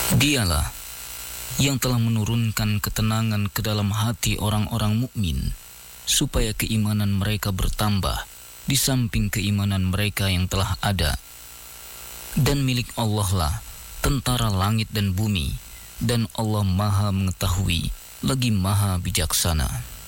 Dialah yang telah menurunkan ketenangan ke dalam hati orang-orang mukmin, supaya keimanan mereka bertambah di samping keimanan mereka yang telah ada. Dan milik Allah lah tentara langit dan bumi, dan Allah Maha mengetahui lagi Maha bijaksana.